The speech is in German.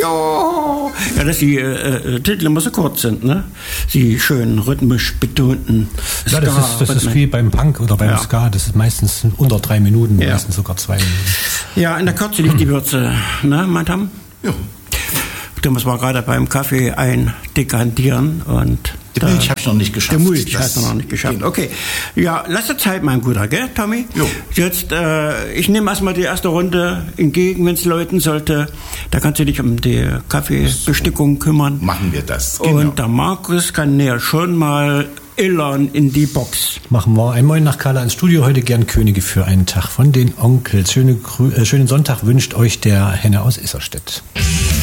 Jo. Ja, dass die Titel immer so kurz sind, ne? Die schön rhythmisch betonten Ja, das ist wie beim Punk oder beim Ska. Das ist meistens unter 3 Minuten, meistens sogar 2 Minuten. Ja, in der Kürze liegt die Würze, ne, Madame? Ja. Thomas war gerade beim Kaffee eindekantieren und die Milch habe ich noch nicht geschafft. Der Milch hast du noch nicht geschafft. Okay. Ja, lass dir Zeit, mein Guter, gell, Tommy? Jo. Jetzt, ich nehme erstmal die erste Runde entgegen, wenn es läuten sollte. Da kannst du dich um die Kaffeebestückung kümmern. Machen wir das. Genau. Und der Markus kann ja schon mal illern in die Box. Machen wir. Ein Moin nach Karla ins Studio. Heute gern Könige für einen Tag von den Onkels. Schönen Sonntag wünscht euch der Henne aus Isserstedt.